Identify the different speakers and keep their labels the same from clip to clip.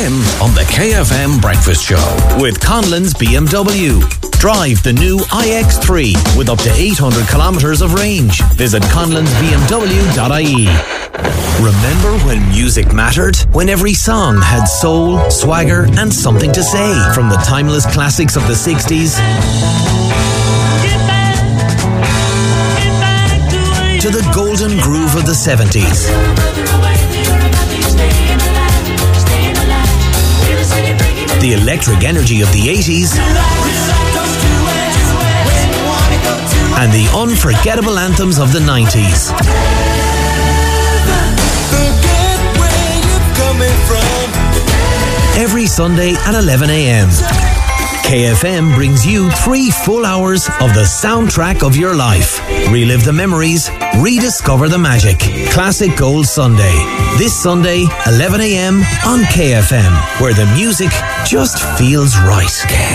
Speaker 1: a.m. on the KFM Breakfast Show with Conlon's BMW. Drive the new iX3 with up to 800 kilometres of range. Visit conlonsbmw.ie. Remember when music mattered? When every song had soul, swagger and something to say? From the timeless classics of the 60s to the golden groove of the 70s. The electric energy of the 80s. And the unforgettable anthems of the 90s. Every Sunday at 11 a.m. KFM brings you 3 full hours of the soundtrack of your life. Relive the memories, rediscover the magic. Classic Gold Sunday. This Sunday, 11 a.m. on KFM, where the music just feels right.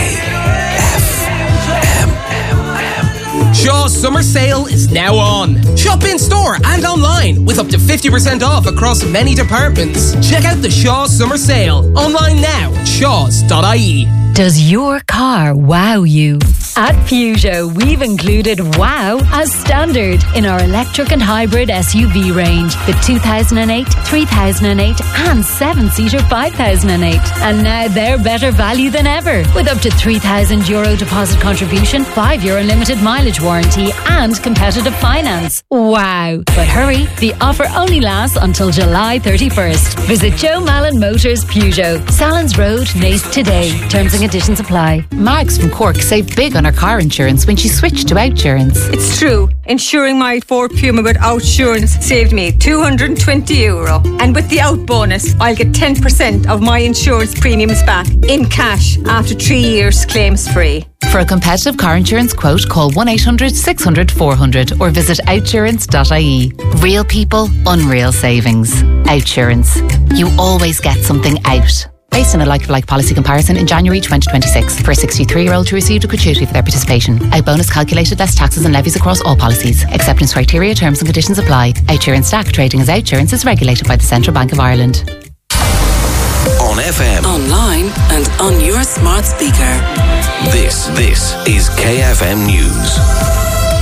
Speaker 2: Shaw's summer sale is now on. Shop in store and online with up to 50% off across many departments. Check out the Shaw's summer sale online now at shaws.ie.
Speaker 3: Does your car wow you? At Peugeot, we've included wow as standard in our electric and hybrid SUV range. The 2008, 3008 and 7-seater 5008. And now they're better value than ever with up to €3,000 deposit contribution, 5-year unlimited mileage warranty and competitive finance. Wow. But hurry, the offer only lasts until July 31st. Visit Joe Mallon Motors Peugeot, Salins Road, Naas today. Terms and conditions apply.
Speaker 4: Mags from Cork saved big on her car insurance when she switched to Outsurance.
Speaker 5: It's true. Insuring my Ford Puma with Outsurance saved me €220. And with the Out bonus, I'll get 10% of my insurance premiums back in cash after 3 years claims free.
Speaker 4: For a competitive car insurance quote, call 1-800-600-400 or visit outsurance.ie. Real people, unreal savings. Outsurance. You always get something out. Based on a like-for-like policy comparison in January 2026 for a 63-year-old who received a gratuity for their participation. Out bonus calculated less taxes and levies across all policies. Acceptance criteria, terms and conditions apply. Outsurance DAC trading as Outsurance is regulated by the Central Bank of Ireland.
Speaker 1: On FM,
Speaker 6: online and on your smart speaker.
Speaker 1: This is KFM News.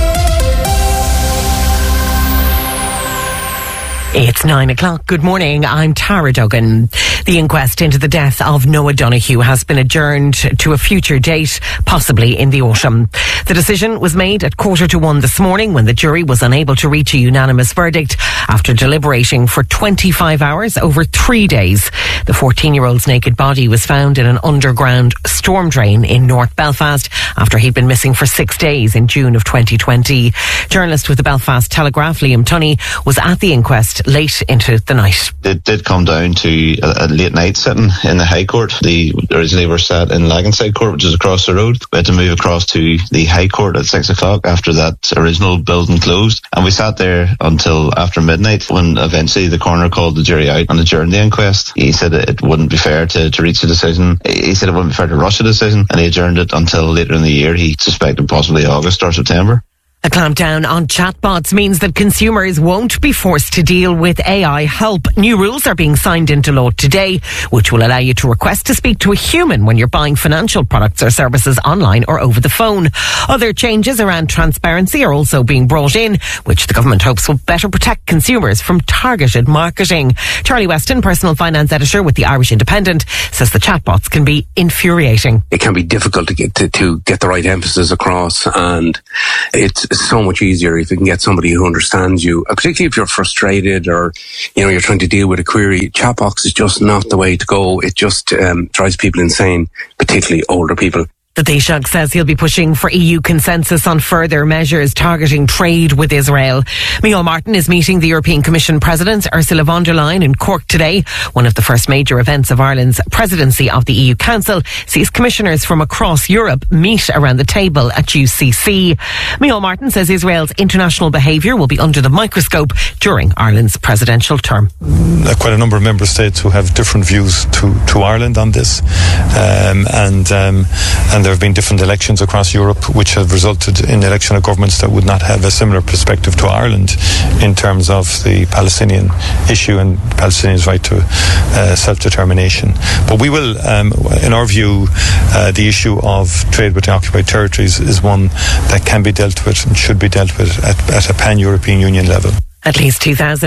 Speaker 7: It's 9 o'clock. Good morning. I'm Tara Duggan. The inquest into the death of Noah Donoghue has been adjourned to a future date, possibly in the autumn. The decision was made at 1:45 this morning when the jury was unable to reach a unanimous verdict after deliberating for 25 hours over 3 days. The 14-year-old's naked body was found in an underground storm drain in North Belfast after he'd been missing for 6 days in June of 2020. Journalist with the Belfast Telegraph, Liam Tunney, was at the inquest late into the night.
Speaker 8: It did come down to a late night sitting in the High Court. They originally were sat in Laganside Court, which is across the road. We had to move across to the High Court at 6 o'clock after that original building closed. And we sat there until after midnight when eventually the coroner called the jury out and adjourned the inquest. He said it wouldn't be fair to reach a decision. He said it wouldn't be fair to rush a decision, and he adjourned it until later in the year. He suspected possibly August or September.
Speaker 7: A clampdown on chatbots means that consumers won't be forced to deal with AI help. New rules are being signed into law today, which will allow you to request to speak to a human when you're buying financial products or services online or over the phone. Other changes around transparency are also being brought in, which the government hopes will better protect consumers from targeted marketing. Charlie Weston, personal finance editor with the Irish Independent, says the chatbots can be infuriating.
Speaker 9: It can be difficult to get the right emphasis across, and it's so much easier if you can get somebody who understands you, particularly if you're frustrated or you're trying to deal with a query. Chatbox is just not the way to go. It just drives people insane, particularly older people.
Speaker 7: The Taoiseach says he'll be pushing for EU consensus on further measures targeting trade with Israel. Micheál Martin is meeting the European Commission President Ursula von der Leyen in Cork today. One of the first major events of Ireland's presidency of the EU Council sees commissioners from across Europe meet around the table at UCC. Micheál Martin says Israel's international behaviour will be under the microscope during Ireland's presidential term.
Speaker 10: Quite a number of member states who have different views to Ireland on this, and there have been different elections across Europe which have resulted in the election of governments that would not have a similar perspective to Ireland in terms of the Palestinian issue and Palestinians' right to self-determination. But we will, in our view, the issue of trade with the occupied territories is one that can be dealt with and should be dealt with at a pan-European Union level.
Speaker 7: At least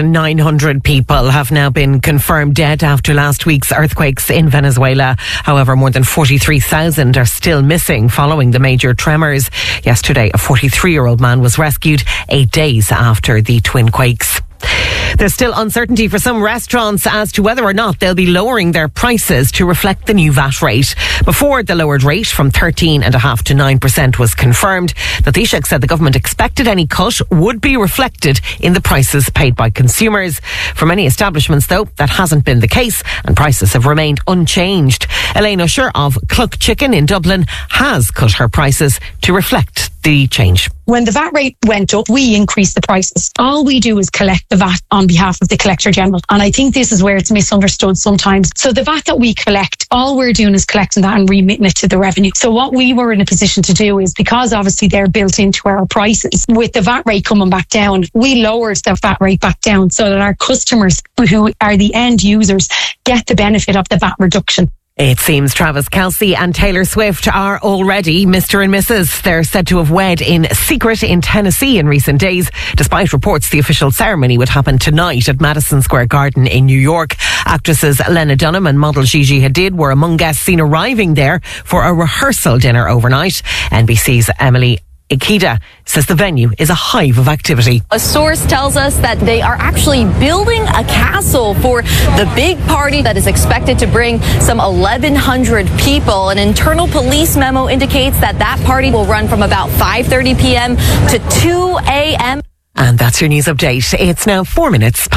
Speaker 7: 2,900 people have now been confirmed dead after last week's earthquakes in Venezuela. However, more than 43,000 are still missing following the major tremors. Yesterday, a 43-year-old man was rescued 8 days after the twin quakes. There's still uncertainty for some restaurants as to whether or not they'll be lowering their prices to reflect the new VAT rate. Before the lowered rate from 13.5% to 9% was confirmed, the Taoiseach said the government expected any cut would be reflected in the prices paid by consumers. For many establishments, though, that hasn't been the case and prices have remained unchanged. Elaine Usher of Cluck Chicken in Dublin has cut her prices to reflect the change.
Speaker 11: When the VAT rate went up, we increased the prices. All we do is collect the VAT on behalf of the Collector General. And I think this is where it's misunderstood sometimes. So the VAT that we collect, all we're doing is collecting that and remitting it to the revenue. So what we were in a position to do is, because obviously they're built into our prices, with the VAT rate coming back down, we lowered the VAT rate back down so that our customers, who are the end users, get the benefit of the VAT reduction.
Speaker 7: It seems Travis Kelce and Taylor Swift are already Mr. and Mrs. They're said to have wed in secret in Tennessee in recent days, despite reports the official ceremony would happen tonight at Madison Square Garden in New York. Actresses Lena Dunham and model Gigi Hadid were among guests seen arriving there for a rehearsal dinner overnight. NBC's Emily Ikeda says the venue is a hive of activity.
Speaker 12: A source tells us that they are actually building a castle for the big party that is expected to bring some 1,100 people. An internal police memo indicates that party will run from about 5:30 p.m. to 2 a.m.
Speaker 7: And that's your news update. It's now 9:04.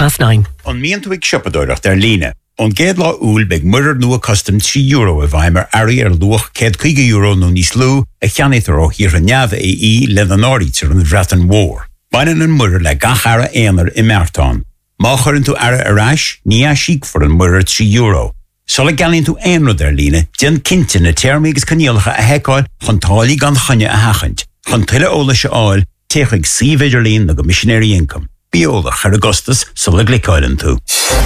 Speaker 13: On Mientwig Shoppadorach der Line. On Ged Law Ool beg murder nu a custom €3 a Weimer Ari Luch Ked €2 no Nislu a Janitoro here a Nava E Lenanoriter and Vratten War. Binan and murder like Gachara Einer in Merton. Macher into Ara Arash, Nia Chic for a murder €3. Sol a galin to Einer der Line, Jen Kintin a Termigs Canilha a Hekal, Hontali gan Hanya a Hachant, Hontilla Olisha Oil, Techig C. Vigerlin, the missionary income. Biola Haragustus, Soliglik Island too.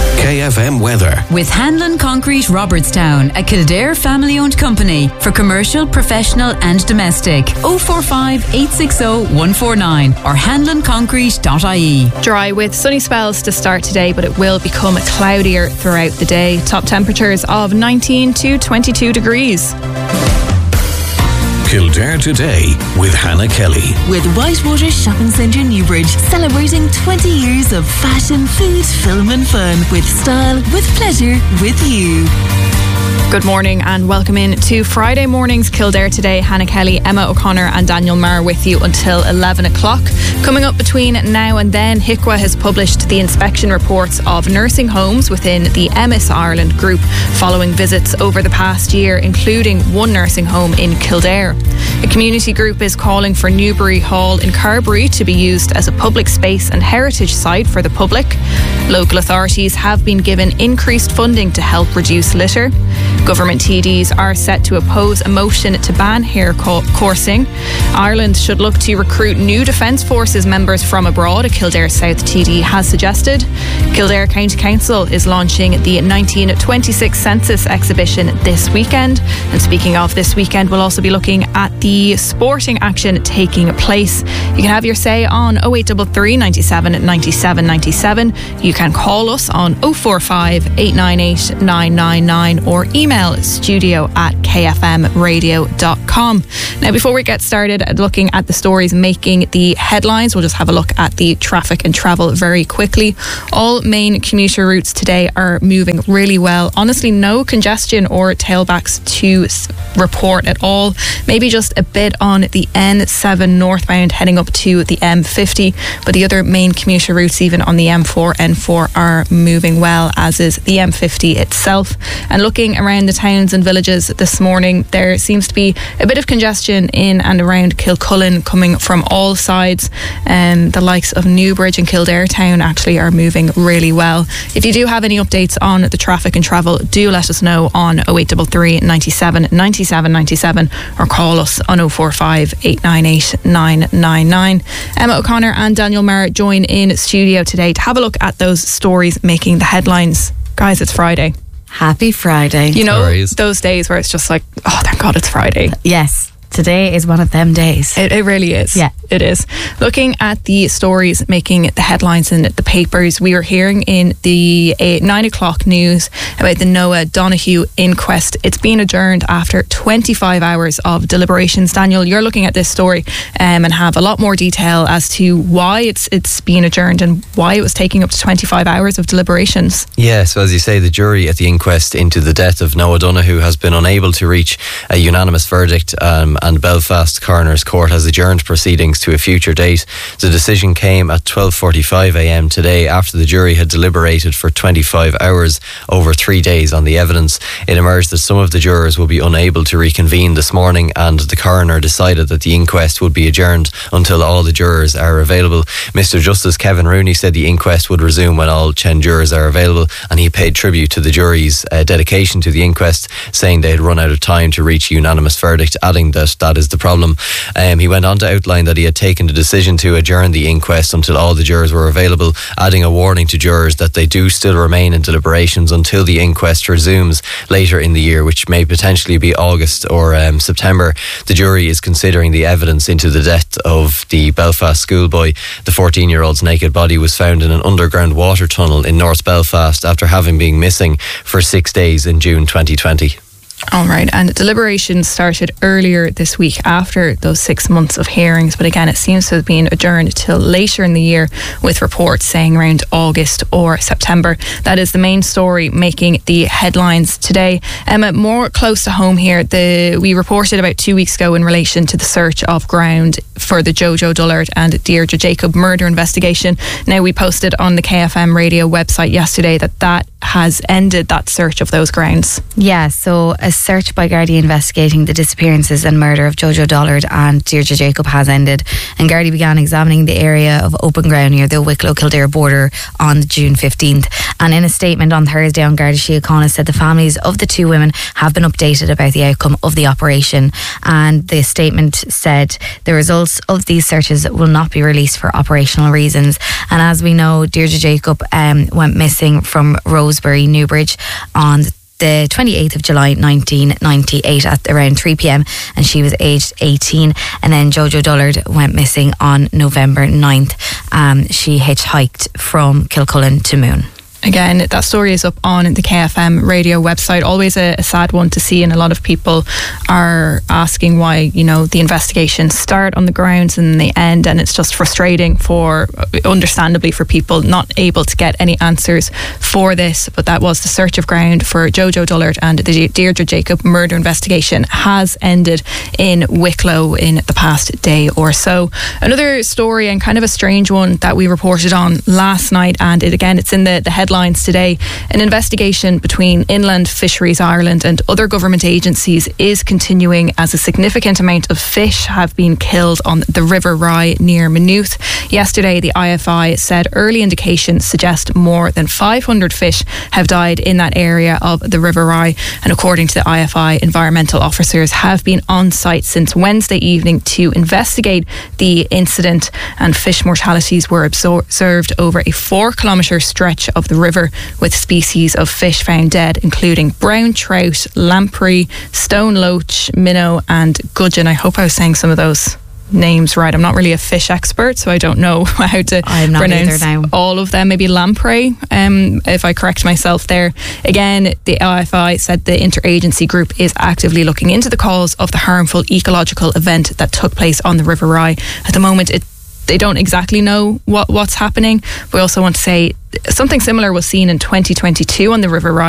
Speaker 1: KFM weather.
Speaker 14: With Hanlon Concrete Robertstown, a Kildare family-owned company for commercial, professional and domestic. 045 860 149 or hanlonconcrete.ie.
Speaker 15: Dry with sunny spells to start today, but it will become cloudier throughout the day. Top temperatures of 19 to 22 degrees.
Speaker 1: Kildare Today with Hannah Kelly.
Speaker 16: With Whitewater Shopping Centre Newbridge, celebrating 20 years of fashion, food, film and fun. With style, with pleasure, with you.
Speaker 15: Good morning and welcome in to Friday morning's Kildare Today. Hannah Kelly, Emma O'Connor and Daniel Marr with you until 11 o'clock. Coming up between now and then, HIQA has published the inspection reports of nursing homes within the Emis Ireland group following visits over the past year, including one nursing home in Kildare. A community group is calling for Newbury Hall in Carbery to be used as a public space and heritage site for the public. Local authorities have been given increased funding to help reduce litter. Government TDs are set to oppose a motion to ban hair coursing. Ireland should look to recruit new Defence Forces members from abroad, a Kildare South TD has suggested. Kildare County Council is launching the 1926 Census exhibition this weekend. And speaking of this weekend, we'll also be looking at the sporting action taking place. You can have your say on 0833 97 97 97. You can call us on 045 898 999 or email studio@kfmradio.com. Now, before we get started looking at the stories making the headlines, we'll just have a look at the traffic and travel very quickly. All main commuter routes today are moving really well. Honestly, no congestion or tailbacks to report at all. Maybe just a bit on the N7 northbound heading up to the M50, but the other main commuter routes, even on the M4, N4, are moving well, as is the M50 itself. And looking around around the towns and villages this morning. There seems to be a bit of congestion in and around Kilcullen coming from all sides. The likes of Newbridge and Kildare town actually are moving really well. If you do have any updates on the traffic and travel, do let us know on 0833 97 97 97 or call us on 045 898 999. Emma O'Connor and Daniel Marr join in studio today to have a look at those stories making the headlines. Guys, it's Friday.
Speaker 17: Happy Friday.
Speaker 15: You know, those days where it's just like, oh, thank God it's Friday.
Speaker 17: Yes. Today is one of them days.
Speaker 15: It really is.
Speaker 17: Yeah.
Speaker 15: It is. Looking at the stories making the headlines in the papers, we were hearing in the 9 o'clock news about the Noah Donoghue inquest. It's been adjourned after 25 hours of deliberations. Daniel, you're looking at this story and have a lot more detail as to why it's been adjourned and why it was taking up to 25 hours of deliberations.
Speaker 18: Yeah, so as you say, the jury at the inquest into the death of Noah Donoghue has been unable to reach a unanimous verdict, and Belfast Coroner's Court has adjourned proceedings to a future date. The decision came at 12:45 a.m. today after the jury had deliberated for 25 hours over 3 days on the evidence. It emerged that some of the jurors will be unable to reconvene this morning, and the coroner decided that the inquest would be adjourned until all the jurors are available. Mr. Justice Kevin Rooney said the inquest would resume when all 10 jurors are available, and he paid tribute to the jury's dedication to the inquest, saying they had run out of time to reach a unanimous verdict, adding that is the problem. He went on to outline that he had taken the decision to adjourn the inquest until all the jurors were available, adding a warning to jurors that they do still remain in deliberations until the inquest resumes later in the year, which may potentially be August or September. The jury is considering the evidence into the death of the Belfast schoolboy. The 14-year-old's naked body was found in an underground water tunnel in North Belfast after having been missing for 6 days in June 2020.
Speaker 15: All right, and deliberations started earlier this week after those 6 months of hearings, but again it seems to have been adjourned till later in the year, with reports saying around August or September. That is the main story making the headlines today. Emma, more close to home here, we reported about 2 weeks ago in relation to the search of ground for the Jojo Dullard and Deirdre Jacob murder investigation. Now, we posted on the KFM radio website yesterday that has ended that search of those grounds.
Speaker 17: Yeah, so a search by Gardaí investigating the disappearances and murder of Jojo Dullard and Deirdre Jacob has ended, and Gardaí began examining the area of open ground near the Wicklow-Kildare border on June 15th. And in a statement on Thursday, on Garda Síochána said the families of the two women have been updated about the outcome of the operation, and the statement said the results of these searches will not be released for operational reasons. And as we know, Deirdre Jacob went missing from Rosebery, Newbridge on the 28th of July 1998 at around 3 p.m, and she was aged 18. And then Jojo Dullard went missing on November 9th. She hitchhiked from Kilcullen to Moon.
Speaker 15: Again, that story is up on the KFM radio website. Always a sad one to see, and a lot of people are asking why, the investigations start on the grounds and they end, and it's just frustrating understandably for people not able to get any answers for this. But that was the search of ground for Jojo Dullard, and the Deirdre Jacob murder investigation has ended in Wicklow in the past day or so. Another story, and kind of a strange one, that we reported on last night, and it's in the headlines today. An investigation between Inland Fisheries Ireland and other government agencies is continuing, as a significant amount of fish have been killed on the River Rye near Maynooth. Yesterday, the IFI said early indications suggest more than 500 fish have died in that area of the River Rye, and according to the IFI, environmental officers have been on site since Wednesday evening to investigate the incident, and fish mortalities were observed over a 4-kilometre stretch of the river, with species of fish found dead including brown trout, lamprey, stone loach, minnow and gudgeon. I hope I was saying some of those names right. I'm not really a fish expert, so I don't know how to pronounce all of them. Maybe lamprey, if I correct myself there. Again, the IFI said the interagency group is actively looking into the cause of the harmful ecological event that took place on the River Rye. At the moment, they don't exactly know what's happening. We also want to say something similar was seen in 2022 on the River Rye.